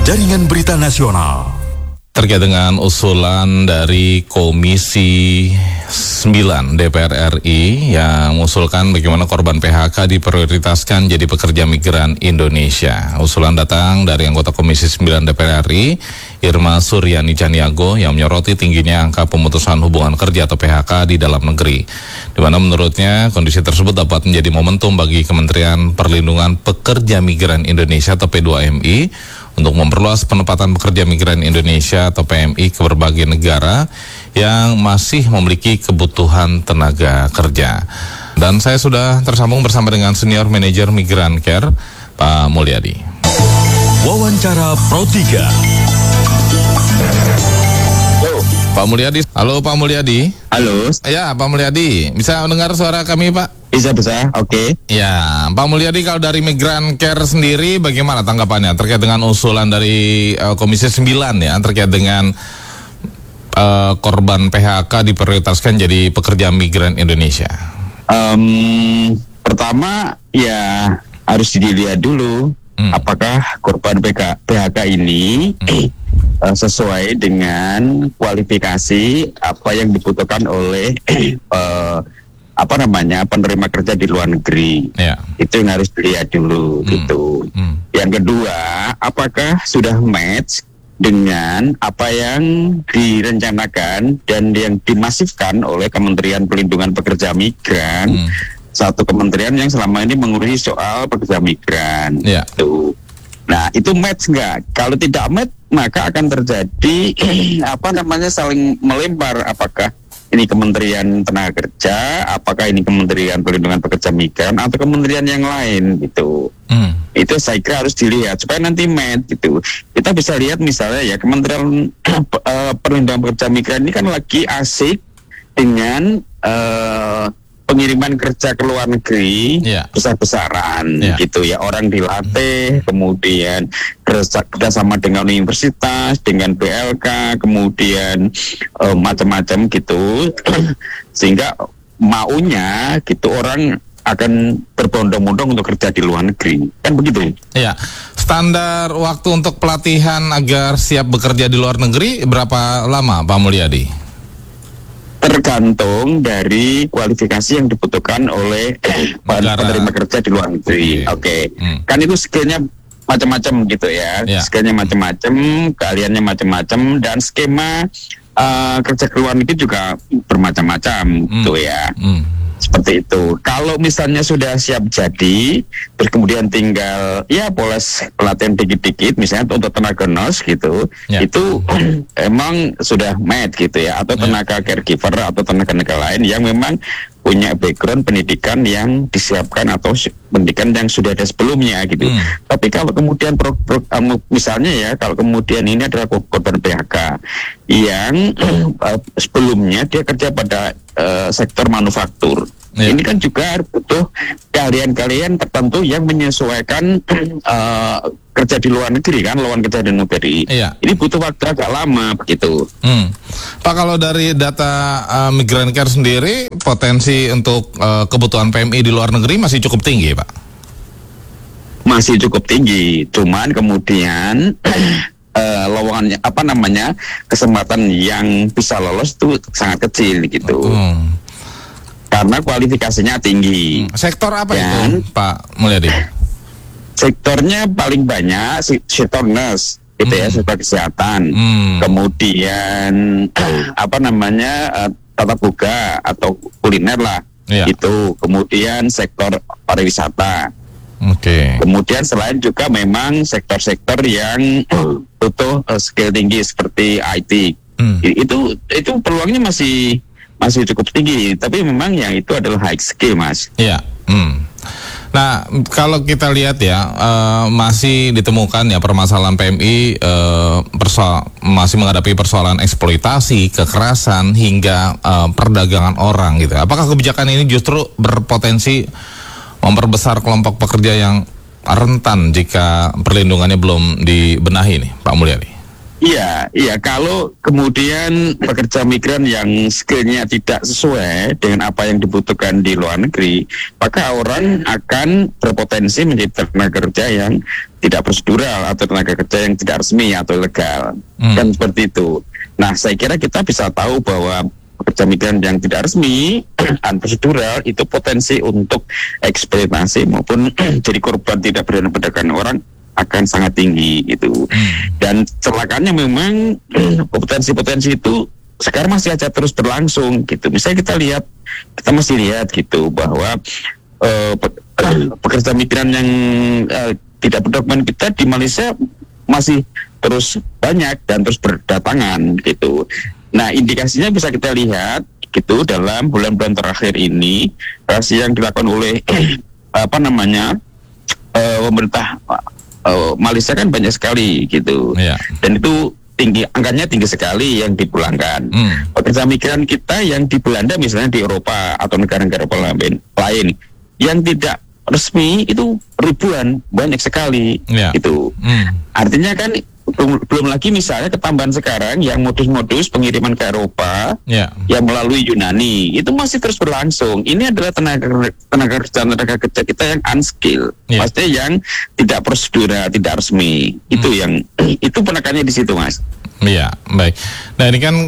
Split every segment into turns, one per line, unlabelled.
Jaringan Berita Nasional.
Terkait dengan usulan dari Komisi 9 DPR RI yang mengusulkan bagaimana korban PHK diprioritaskan jadi pekerja migran Indonesia. Usulan datang dari anggota Komisi 9 DPR RI, Irma Suryani Caniago, yang menyoroti tingginya angka pemutusan hubungan kerja atau PHK di dalam negeri. Di mana menurutnya kondisi tersebut dapat menjadi momentum bagi Kementerian Perlindungan Pekerja Migran Indonesia atau P2MI untuk memperluas penempatan pekerja migran Indonesia atau PMI ke berbagai negara yang masih memiliki kebutuhan tenaga kerja. Dan saya sudah tersambung bersama dengan Senior Manager Migran Care, Pak Mulyadi.
Wawancara Pro 3.
Pak Mulyadi, halo Pak Mulyadi.
Halo.
Ya, Pak Mulyadi, bisa mendengar suara kami, Pak?
Bisa, oke.
Ya, Pak Mulyadi, kalau dari Migran Care sendiri bagaimana tanggapannya terkait dengan usulan dari Komisi 9 ya, terkait dengan korban PHK diprioritaskan jadi pekerja migran Indonesia?
Pertama ya harus dilihat dulu apakah korban PHK ini sesuai dengan kualifikasi apa yang dibutuhkan oleh penerima kerja di luar negeri. Itu yang harus dilihat dulu gitu. Yang kedua, apakah sudah match dengan apa yang direncanakan dan yang dimasifkan oleh Kementerian Perlindungan Pekerja Migran, satu kementerian yang selama ini mengurusi soal pekerja migran. Gitu. Nah, itu match nggak? Kalau tidak match, maka akan terjadi saling melempar. Apakah ini Kementerian Tenaga Kerja, apakah ini Kementerian Perlindungan Pekerja Migran atau kementerian yang lain gitu. Itu saya kira harus dilihat supaya nanti match gitu. Kita bisa lihat misalnya ya Kementerian Perlindungan Pekerja Migran ini kan lagi asik dengan pengiriman kerja ke luar negeri besar-besaran gitu ya, orang dilatih, kemudian kerjasama dengan universitas, dengan BLK, kemudian macam-macam gitu sehingga maunya gitu orang akan berbondong-bondong untuk kerja di luar negeri, kan begitu? Iya.
Standar waktu untuk pelatihan agar siap bekerja di luar negeri berapa lama, Pak Mulyadi?
Tergantung dari kualifikasi yang dibutuhkan oleh penerima kerja di luar negeri. Oke. Kan itu skillnya macam-macam gitu ya. Skillnya macam-macam, keahliannya macam-macam, dan skema kerja ke luar negeri juga bermacam-macam gitu ya. Seperti itu. Kalau misalnya sudah siap jadi, terus kemudian tinggal ya poles pelatihan dikit-dikit, misalnya untuk tenaga nurse gitu, itu emang sudah match gitu ya, atau tenaga caregiver atau tenaga lain yang memang punya background pendidikan yang disiapkan atau pendidikan yang sudah ada sebelumnya gitu. Tapi kalau kemudian misalnya ya, kalau kemudian ini adalah korban PHK yang sebelumnya dia kerja pada sektor manufaktur. Ini kan juga butuh keahlian-keahlian tertentu yang menyesuaikan kerja di luar negeri kan, lawan kerja di luar negeri. Ini butuh waktu agak lama begitu.
Pak, kalau dari data Migran Care sendiri, potensi untuk kebutuhan PMI di luar negeri masih cukup tinggi, Pak?
Masih cukup tinggi, cuman kemudian lowongannya kesempatan yang bisa lolos itu sangat kecil gitu. Karena kualifikasinya tinggi.
Sektor apa itu, Pak Mulyadi?
Sektornya paling banyak sektor nurse, gitu ya, sektor kesehatan. Kemudian tata boga atau kuliner lah, itu. Kemudian sektor pariwisata. Kemudian selain juga memang sektor-sektor yang butuh skill tinggi seperti IT. Itu peluangnya masih cukup tinggi, tapi memang yang itu adalah high skill, Mas.
Nah, kalau kita lihat ya, masih ditemukan ya permasalahan PMI masih menghadapi persoalan eksploitasi, kekerasan hingga perdagangan orang gitu. Apakah kebijakan ini justru berpotensi memperbesar kelompok pekerja yang rentan jika perlindungannya belum dibenahi nih, Pak Mulyadi?
Iya, kalau kemudian pekerja migran yang skillnya tidak sesuai dengan apa yang dibutuhkan di luar negeri, maka orang akan berpotensi menjadi tenaga kerja yang tidak prosedural atau tenaga kerja yang tidak resmi atau legal. Kan seperti itu. Nah, saya kira kita bisa tahu bahwa pekerja migran yang tidak resmi dan prosedural itu potensi untuk eksploitasi maupun jadi korban tidak berdana perdagangan orang akan sangat tinggi itu. Dan celakanya memang potensi-potensi itu sekarang masih aja terus berlangsung gitu. Misalnya kita masih lihat gitu bahwa pekerja migran yang tidak berdokumen kita di Malaysia masih terus banyak dan terus berdatangan gitu. Nah, indikasinya bisa kita lihat gitu dalam bulan-bulan terakhir ini razia yang dilakukan oleh pemerintah Malaysia kan banyak sekali gitu, dan itu angkanya tinggi sekali yang dipulangkan. Pekerja migran kita yang di Belanda misalnya, di Eropa atau negara-negara lain yang tidak resmi itu ribuan, banyak sekali gitu. Artinya kan belum lagi misalnya ketambahan sekarang yang modus-modus pengiriman ke Eropa yang melalui Yunani itu masih terus berlangsung. Ini adalah tenaga kerja kita yang unskilled, maksudnya yang tidak prosedural, tidak resmi. Itu penekannya di situ, Mas.
Iya, baik. Nah, ini kan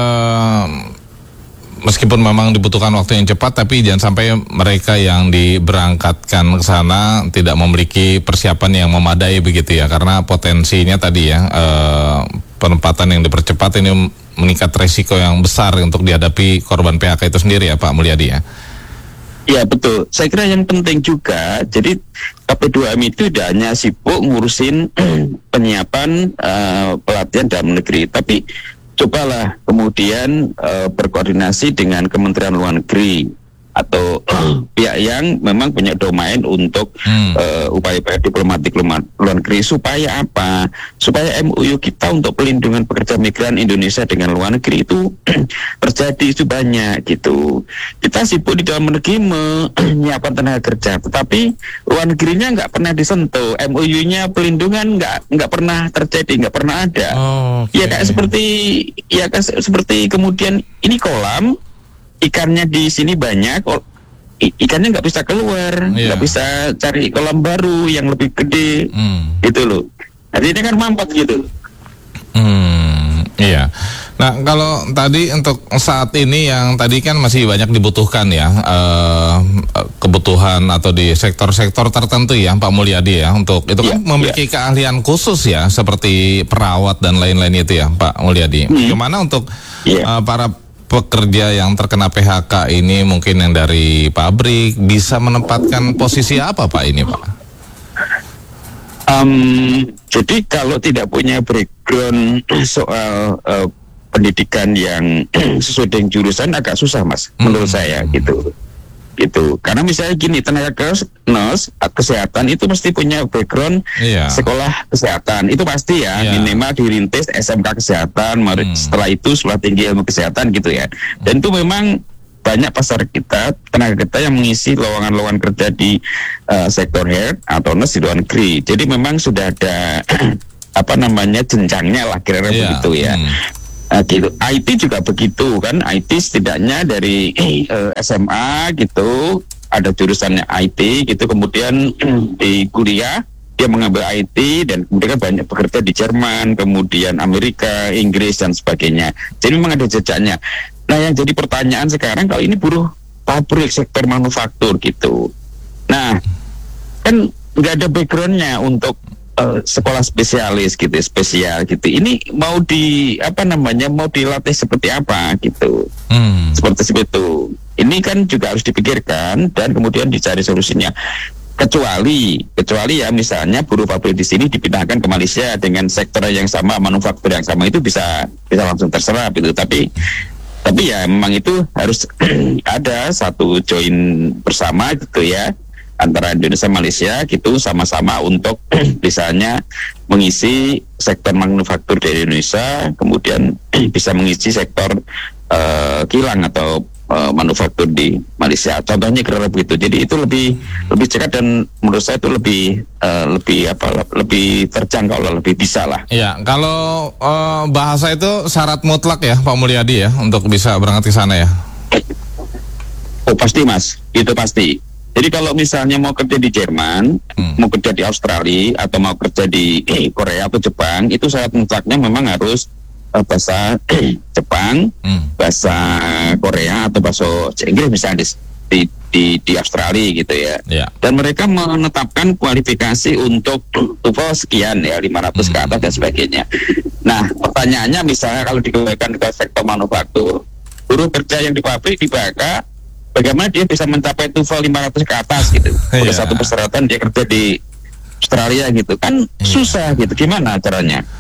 meskipun memang dibutuhkan waktu yang cepat, tapi jangan sampai mereka yang diberangkatkan ke sana tidak memiliki persiapan yang memadai begitu ya, karena potensinya tadi ya, penempatan yang dipercepat ini meningkat resiko yang besar untuk dihadapi korban PHK itu sendiri ya Pak Mulyadi ya.
Iya betul, saya kira yang penting juga, jadi KP2M itu tidak hanya sibuk ngurusin penyiapan pelatihan dalam negeri, tapi cobalah kemudian berkoordinasi dengan Kementerian Luar Negeri atau pihak yang memang punya domain untuk upaya-upaya diplomatik luar negeri, supaya apa? Supaya MOU kita untuk pelindungan pekerja migran Indonesia dengan luar negeri itu terjadi itu banyak gitu. Kita sibuk di dalam negeri menyiapkan tenaga kerja, tetapi luar negerinya nggak pernah disentuh, MOU-nya pelindungan nggak pernah terjadi, nggak pernah ada. Ya kayak seperti kemudian ini kolam, ikannya di sini banyak, ikannya nggak bisa keluar, nggak bisa cari kolam baru yang lebih gede, gitu loh. Artinya kan mampet gitu.
Iya. Nah, kalau tadi untuk saat ini yang tadi kan masih banyak dibutuhkan ya, kebutuhan atau di sektor-sektor tertentu ya Pak Mulyadi ya, untuk itu kan memiliki keahlian khusus ya, seperti perawat dan lain-lain itu ya Pak Mulyadi. Bagaimana untuk para pekerja yang terkena PHK ini, mungkin yang dari pabrik, bisa menempatkan posisi apa Pak ini Pak?
Jadi kalau tidak punya background soal pendidikan yang sesuai dengan jurusan agak susah Mas, menurut saya gitu. Karena misalnya gini, tenaga nurse kesehatan itu mesti punya background sekolah kesehatan, itu pasti ya, minimal dirintis SMK kesehatan, setelah itu sekolah tinggi ilmu kesehatan gitu ya. Dan itu memang banyak pasar kita, tenaga kita yang mengisi lowongan-lowongan kerja di sektor health atau nurse di luar negeri. Jadi memang sudah ada jenjangnya lah kira-kira begitu ya. Gitu. IT juga begitu kan, IT setidaknya dari SMA gitu, ada jurusannya IT gitu, kemudian di kuliah dia mengambil IT dan kemudian banyak bekerja di Jerman, kemudian Amerika, Inggris dan sebagainya. Jadi memang ada jejaknya. Nah, yang jadi pertanyaan sekarang, kalau ini buruh pabrik sektor manufaktur gitu, nah kan nggak ada backgroundnya untuk sekolah spesialis gitu, spesial gitu. Ini mau mau dilatih seperti apa gitu. Seperti itu. Ini kan juga harus dipikirkan dan kemudian dicari solusinya. Kecuali ya misalnya buruh pabrik di sini dipindahkan ke Malaysia dengan sektor yang sama, manufaktur yang sama, itu bisa langsung terserap gitu. Tapi ya memang itu harus ada satu join bersama gitu ya, antara Indonesia Malaysia gitu, sama-sama untuk misalnya mengisi sektor manufaktur di Indonesia, kemudian bisa mengisi sektor kilang atau manufaktur di Malaysia. Contohnya kira-kira begitu. Jadi itu lebih cekat dan menurut saya itu lebih terjangkau lah, lebih bisa lah.
Ya, kalau bahasa itu syarat mutlak ya Pak Mulyadi ya untuk bisa berangkat ke sana ya.
Oh pasti Mas, itu pasti. Jadi kalau misalnya mau kerja di Jerman, mau kerja di Australia atau mau kerja di Korea atau Jepang, itu syarat mutlaknya memang harus bahasa Jepang, bahasa Korea atau bahasa Inggris misalnya di Australia gitu ya. Dan mereka menetapkan kualifikasi untuk TOEFL sekian ya, 500 ke atas dan sebagainya. Nah, pertanyaannya misalnya kalau dikembalikan ke sektor manufaktur, buruh kerja yang di pabrik di BHK, bagaimana dia bisa mencapai TOEFL 500 ke atas gitu? Udah satu persyaratan dia kerja di Australia gitu kan susah gitu. Gimana caranya?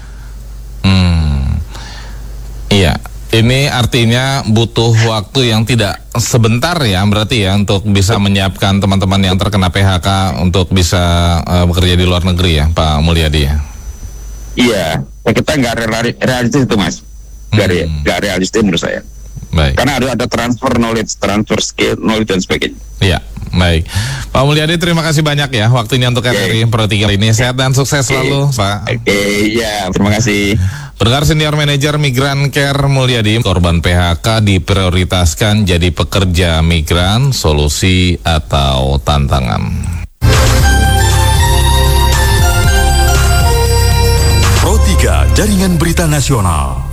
Iya, ini artinya butuh waktu yang tidak sebentar ya, berarti ya untuk bisa menyiapkan teman-teman yang terkena PHK untuk bisa bekerja di luar negeri ya, Pak Mulyadi ya.
Iya, kita nggak realistis itu Mas, nggak realistis menurut saya.
Baik.
Karena ada transfer knowledge, transfer skill, knowledge dan sebagainya.
Iya, baik. Pak Mulyadi, terima kasih banyak ya waktunya untuk RRI Pro 3 ini. Sehat dan sukses selalu, Pak.
Iya, terima kasih.
Pendengar, Senior Manager Migran Care Mulyadi, korban PHK diprioritaskan jadi pekerja migran, solusi atau tantangan.
Pro 3 Jaringan Berita Nasional.